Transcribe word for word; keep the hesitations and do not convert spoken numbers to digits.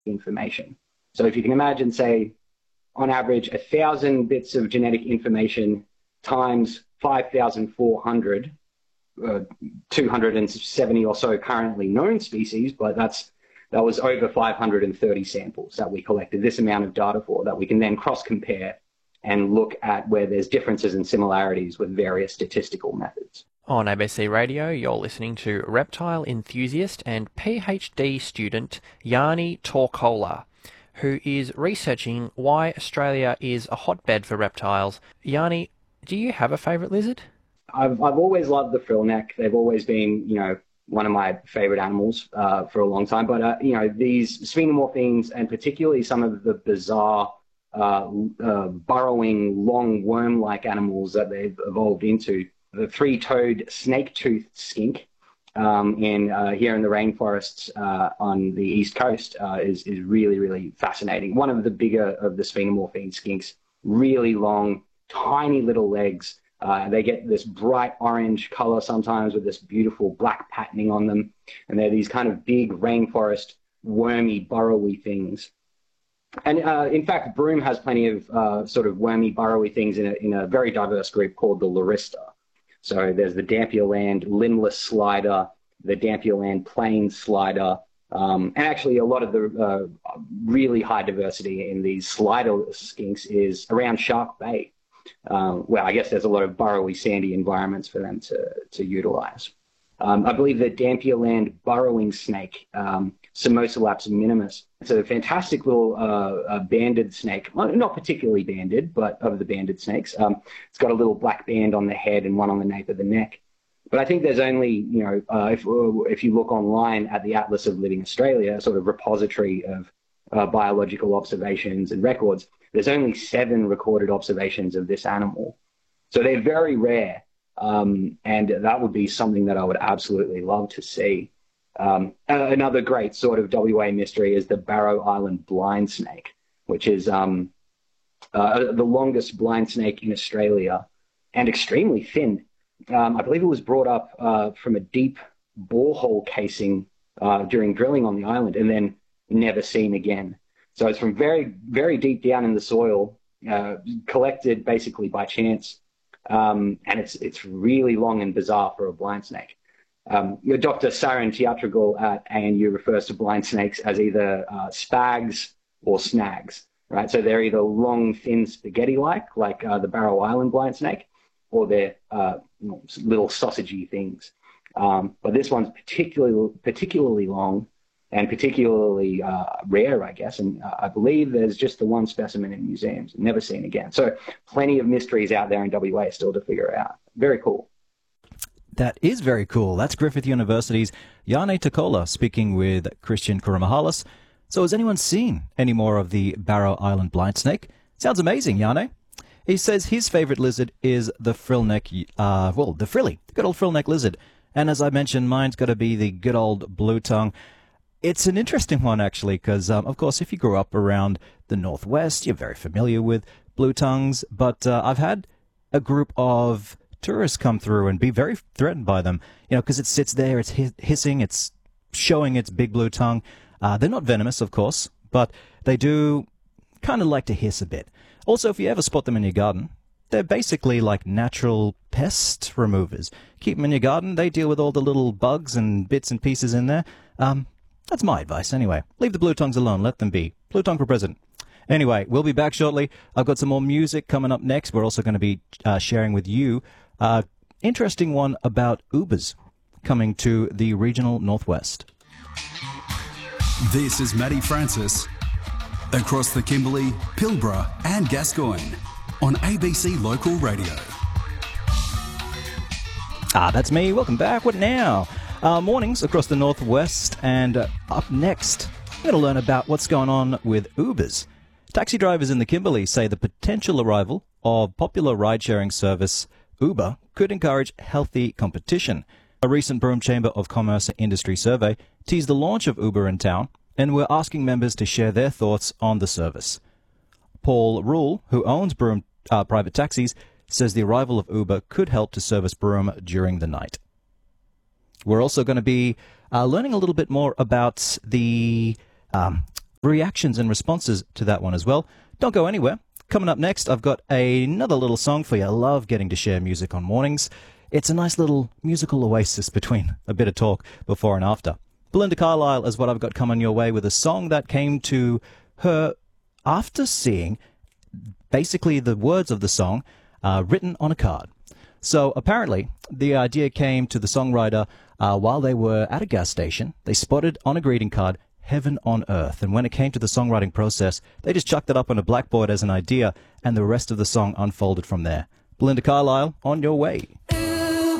information. So if you can imagine, say, on average, a thousand bits of genetic information times five thousand four hundred, uh, two hundred seventy or so currently known species, but that's that was over five hundred thirty samples that we collected this amount of data for, that we can then cross-compare and look at where there's differences and similarities with various statistical methods. On A B C Radio, you're listening to reptile enthusiast and PhD student Yanni Torkola, who is researching why Australia is a hotbed for reptiles. Yanni, do you have a favourite lizard? I've I've always loved the frillneck. They've always been, you know, one of my favourite animals uh, for a long time. But, uh, you know, these sphenomorphines, and particularly some of the bizarre uh, uh, burrowing, long worm-like animals that they've evolved into, the three-toed snake-toothed skink um, in uh, here in the rainforests uh, on the east coast uh, is is really, really fascinating. One of the bigger of the sphenomorphine skinks, really long, tiny little legs. Uh, they get this bright orange color sometimes with this beautiful black patterning on them. And they're these kind of big rainforest, wormy, burrowy things. And uh, in fact, Broome has plenty of uh, sort of wormy, burrowy things in a, in a very diverse group called the Larista. So there's the Dampierland limbless slider, the Dampierland plain slider, um, and actually a lot of the uh, really high diversity in these slider skinks is around Shark Bay. Um, well, I guess there's a lot of burrowy, sandy environments for them to, to utilize. Um, I believe the Dampierland burrowing snake, um, Samoselaps minimus, it's a fantastic little uh, uh, banded snake, well, not particularly banded, but of the banded snakes. Um, it's got a little black band on the head and one on the nape of the neck. But I think there's only, you know, uh, if, if you look online at the Atlas of Living Australia, a sort of repository of uh, biological observations and records, there's only seven recorded observations of this animal. So they're very rare. Um, and that would be something that I would absolutely love to see. Um, uh, another great sort of W A mystery is the Barrow Island blind snake, which is um, uh, the longest blind snake in Australia and extremely thin. Um, I believe it was brought up uh, from a deep borehole casing uh, during drilling on the island and then never seen again. So it's from very, very deep down in the soil, uh, collected basically by chance. Um, and it's it's really long and bizarre for a blind snake. Um, Doctor Saran Teatragal at A N U refers to blind snakes as either uh, spags or snags, right? So they're either long, thin, spaghetti-like, like uh, the Barrow Island blind snake, or they're uh, little sausagey things. Um, but this one's particularly particularly long and particularly uh, rare, I guess. And uh, I believe there's just the one specimen in museums, never seen again. So plenty of mysteries out there in W A still to figure out. Very cool. That is very cool. That's Griffith University's Yanni Torkola speaking with Christian Kurumahalis. So has anyone seen any more of the Barrow Island blind snake? Sounds amazing, Yanni. He says his favorite lizard is the frillneck, uh, well, the frilly, the good old frillneck lizard. And as I mentioned, mine's got to be the good old blue tongue. It's an interesting one, actually, because, um, of course, if you grew up around the Northwest, you're very familiar with blue tongues. But uh, I've had a group of tourists come through and be very threatened by them, you know, because it sits there, it's hissing, it's showing its big blue tongue. Uh, they're not venomous, of course, but they do kind of like to hiss a bit. Also, if you ever spot them in your garden, they're basically like natural pest removers. Keep them in your garden, they deal with all the little bugs and bits and pieces in there. Um... That's my advice, anyway. Leave the blue tongues alone. Let them be. Blue tongue for president. Anyway, we'll be back shortly. I've got some more music coming up next. We're also going to be uh, sharing with you uh interesting one about Ubers coming to the regional Northwest. This is Matty Francis across the Kimberley, Pilbara and Gascoyne on A B C Local Radio. Ah, that's me. Welcome back. What now? Uh, mornings across the Northwest, and uh, up next, we're going to learn about what's going on with Ubers. Taxi drivers in the Kimberley say the potential arrival of popular ride-sharing service Uber could encourage healthy competition. A recent Broome Chamber of Commerce and Industry survey teased the launch of Uber in town, and we're asking members to share their thoughts on the service. Paul Rule, who owns Broome uh, Private Taxis, says the arrival of Uber could help to service Broome during the night. We're also going to be uh, learning a little bit more about the um, reactions and responses to that one as well. Don't go anywhere. Coming up next, I've got another little song for you. I love getting to share music on mornings. It's a nice little musical oasis between a bit of talk before and after. Belinda Carlisle is what I've got coming your way with a song that came to her after seeing basically the words of the song uh, written on a card. So apparently the idea came to the songwriter uh, while they were at a gas station. They spotted on a greeting card, Heaven on Earth. And when it came to the songwriting process, they just chucked it up on a blackboard as an idea, and the rest of the song unfolded from there. Belinda Carlisle, on your way.